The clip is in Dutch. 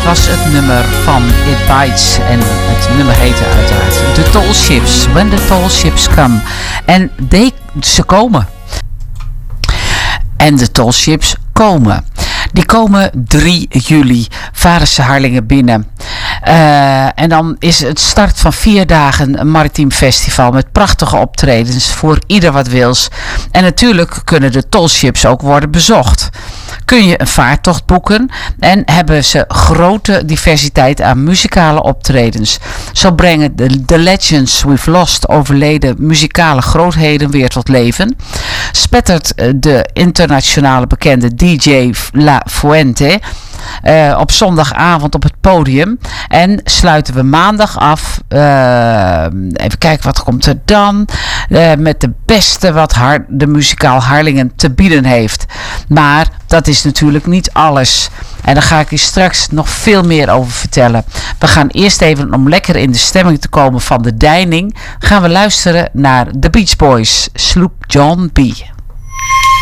was het nummer van It Bites. En het nummer heette uiteraard The Tall Ships. When the Tall Ships Come. En ze komen. En de Tall Ships komen. Die komen 3 juli. Varen ze Harlingen binnen. En dan is het start van 4 dagen een maritiem festival met prachtige optredens voor ieder wat wils. En natuurlijk kunnen de Tall Ships ook worden bezocht. Kun je een vaartocht boeken en hebben ze grote diversiteit aan muzikale optredens. Zo brengen de Legends We've Lost overleden muzikale grootheden weer tot leven. Spettert de internationale bekende DJ La Fuente op zondagavond op het podium. En sluiten we maandag af. Even kijken wat komt er dan. Met de beste wat de muzikaal Harlingen te bieden heeft. Maar dat is natuurlijk niet alles. En daar ga ik je straks nog veel meer over vertellen. We gaan eerst even, om lekker in de stemming te komen van de deining, gaan we luisteren naar The Beach Boys, Sloop John B.